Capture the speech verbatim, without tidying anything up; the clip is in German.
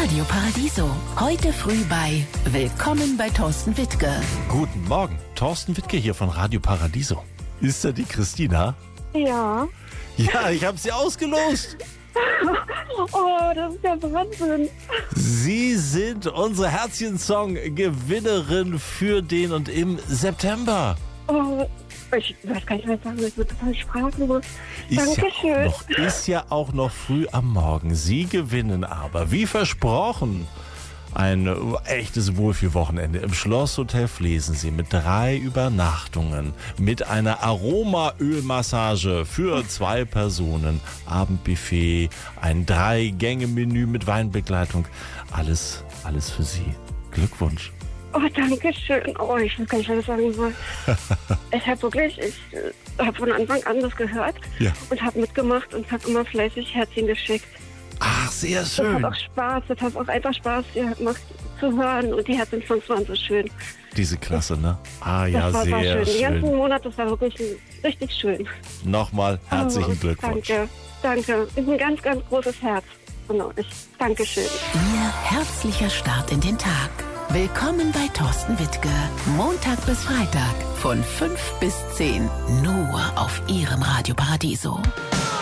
Radio Paradiso. Heute früh bei Willkommen bei Thorsten Wittke. Guten Morgen, Thorsten Wittke hier von Radio Paradiso. Ist da die Christina? Ja. Ja, ich habe sie ausgelost. Oh, das ist ja Wahnsinn. Sie sind unsere Herzchen-Song-Gewinnerin für den und im September. Oh, ich weiß gar nicht, was ich sagen soll. Ich bin total sprachlos. Ist ja, Dankeschön. auch noch, ist ja auch noch früh am Morgen. Sie gewinnen aber, wie versprochen, ein echtes Wohlfühlwochenende im Schlosshotel Flesensee mit drei Übernachtungen, mit einer Aromaölmassage für zwei Personen, Abendbuffet, ein Drei-Gänge-Menü mit Weinbegleitung. Alles, alles für Sie. Glückwunsch. Oh, danke schön. Oh, ich weiß gar nicht, was ich sagen soll. Ich habe wirklich, ich äh, habe von Anfang an das gehört Ja. und habe mitgemacht und habe immer fleißig Herzchen geschickt. Ach, sehr Das schön. hat auch Spaß, das hat auch einfach Spaß gemacht zu hören und die Herzchen-Songs waren so schön. Diese Klasse, ne? Ah Das ja, war so sehr schön. Die ganzen schön. Monate, das war wirklich richtig schön. Nochmal herzlichen Oh, Glückwunsch. Danke, danke. Ist ein ganz, ganz großes Herz. Genau, ich danke schön. Ihr herzlicher Start in den Tag. Willkommen bei Thorsten Wittke. Montag bis Freitag von fünf bis zehn. Nur auf Ihrem Radio Paradiso.